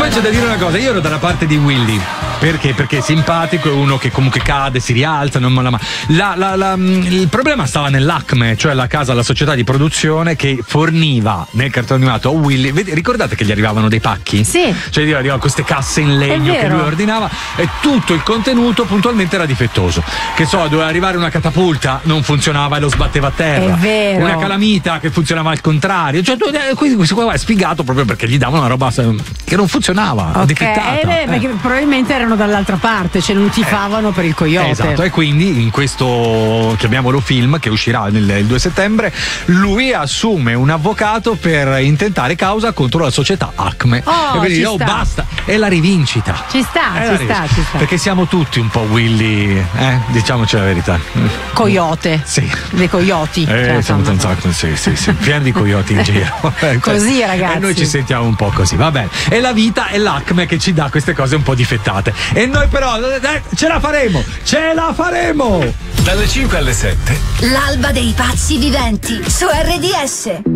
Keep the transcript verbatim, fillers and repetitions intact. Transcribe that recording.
poi c'è da dire una cosa, io ero dalla parte di Willy. Perché? Perché è simpatico, è uno che comunque cade, si rialza, non molla mai. La, la, la, il problema stava nell'Acme, cioè la casa, la società di produzione che forniva nel cartone animato a Willy. Vedi, ricordate che gli arrivavano dei pacchi? Sì. Cioè gli arrivavano queste casse in legno che lui ordinava e tutto il contenuto puntualmente era difettoso. Che so, doveva arrivare una catapulta, non funzionava e lo sbatteva a terra. È vero. Una calamita che funzionava al contrario. Cioè, questo qua è spiegato proprio perché gli davano una roba che non funzionava, okay. difettata. Eh, beh, perché probabilmente erano dall'altra parte, cioè non tifavano eh. per il coyote. Esatto, e quindi in questo, chiamiamolo film, che uscirà nel, il due settembre, lui assume un avvocato per intentare causa contro la società Acme. Oh, e quindi oh, basta, è la rivincita. Ci sta, è ci sta, rivincita. ci sta. Perché siamo tutti un po' Willy, eh? Diciamoci la verità. Coyote. Sì. Dei coyoti. Eh, cioè, siamo un sacco, sì, sì, sì, pieni di coyoti in giro. Così, ragazzi. E noi ci sentiamo un po' così, va bene. E la vita è l'Acme che ci dà queste cose un po' difettate. E noi però eh, ce la faremo, ce la faremo! Dalle cinque alle sette. L'alba dei pazzi viventi su R D S.